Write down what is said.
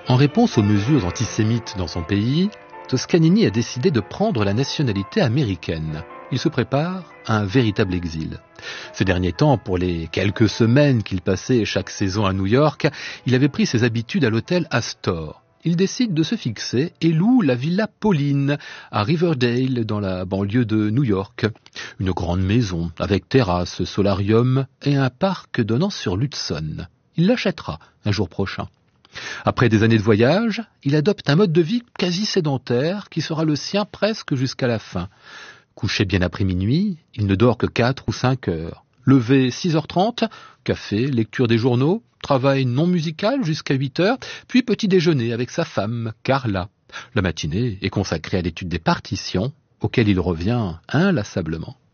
En réponse aux mesures antisémites dans son pays, Toscanini a décidé de prendre la nationalité américaine. Il se prépare à un véritable exil. Ces derniers temps, pour les quelques semaines qu'il passait chaque saison à New York, il avait pris ses habitudes à l'hôtel Astor. Il décide de se fixer et loue la Villa Pauline à Riverdale, dans la banlieue de New York. Une grande maison avec terrasse, solarium et un parc donnant sur l'Hudson. Il l'achètera un jour prochain. Après des années de voyage, il adopte un mode de vie quasi sédentaire qui sera le sien presque jusqu'à la fin. Couché bien après minuit, il ne dort que 4 ou 5 heures. Levé 6h30, café, lecture des journaux, travail non musical jusqu'à 8h, puis petit déjeuner avec sa femme, Carla. La matinée est consacrée à l'étude des partitions, auxquelles il revient inlassablement.